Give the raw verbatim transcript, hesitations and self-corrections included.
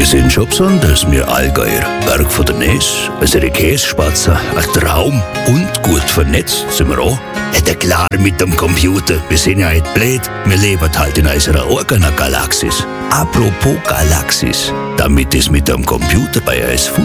Wir sind schon besonders, wir Allgäuer. Berg von der Ness, unsere Kässpatzen, ein Traum und gut vernetzt sind wir auch. Ja, klar, mit dem Computer. Wir sind ja nicht blöd. Wir leben halt in unserer eigenen Galaxis. Apropos Galaxis. Damit ist mit dem Computer bei uns